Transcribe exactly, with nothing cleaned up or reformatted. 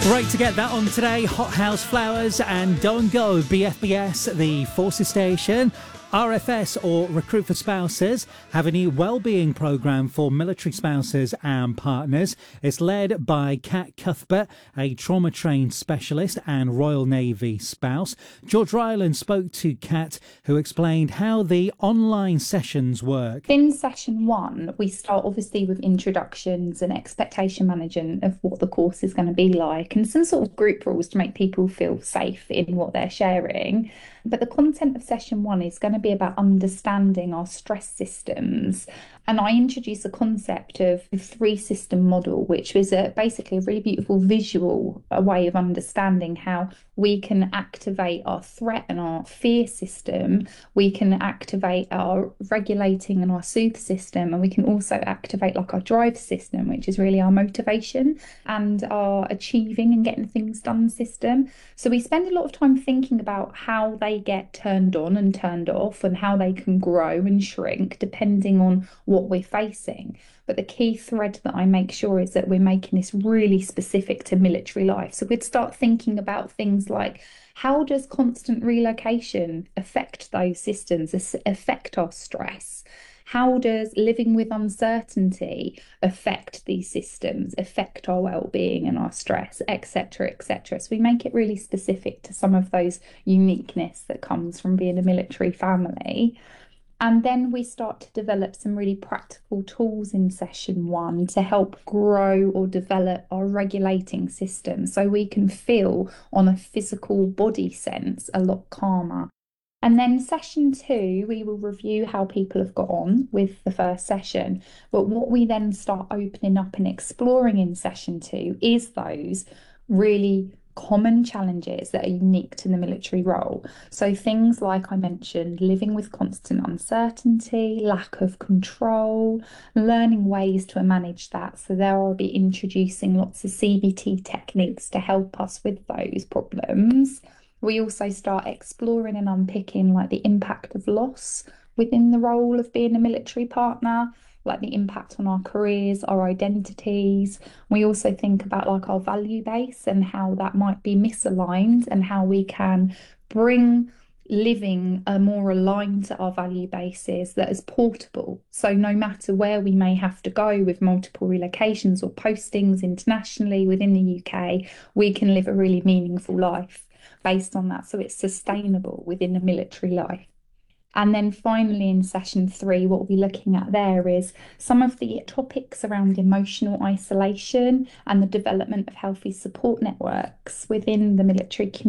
Great to get that on today. Hot House Flowers and Don't Go, B F B S, the Forces Station. R F S, or Recruit for Spouses, have a new wellbeing programme for military spouses and partners. It's led by Kat Cuthbert, a trauma-trained specialist and Royal Navy spouse. George Ryland spoke to Kat, who explained how the online sessions work. In session one, we start obviously with introductions and expectation management of what the course is going to be like and some sort of group rules to make people feel safe in what they're sharing. But the content of session one is going to be about understanding our stress systems. And I introduce a concept of the three system model, which is a, basically a really beautiful visual a way of understanding how we can activate our threat and our fear system. We can activate our regulating and our soothe system. And we can also activate like our drive system, which is really our motivation and our achieving and getting things done system. So we spend a lot of time thinking about how they get turned on and turned off and how they can grow and shrink depending on what we're facing. But the key thread that I make sure is that we're making this really specific to military life. So we'd start thinking about things like, how does constant relocation affect those systems, affect our stress? How does living with uncertainty affect these systems, affect our well-being and our stress, et cetera, et cetera? So we make it really specific to some of those uniqueness that comes from being a military family. And then we start to develop some really practical tools in session one to help grow or develop our regulating system so we can feel on a physical body sense a lot calmer. And then session two, we will review how people have got on with the first session. But what we then start opening up and exploring in session two is those really common challenges that are unique to the military role. So things like I mentioned, living with constant uncertainty, lack of control, learning ways to manage that. So there I'll be introducing lots of C B T techniques to help us with those problems. We also start exploring and unpicking like the impact of loss within the role of being a military partner, like the impact on our careers, our identities. We also think about like our value base and how that might be misaligned and how we can bring living a more aligned to our value bases that is portable. So no matter where we may have to go with multiple relocations or postings internationally within the U K, we can live a really meaningful life based on that. So it's sustainable within a military life. And then finally in session three, what we'll be looking at there is some of the topics around emotional isolation and the development of healthy support networks within the military community.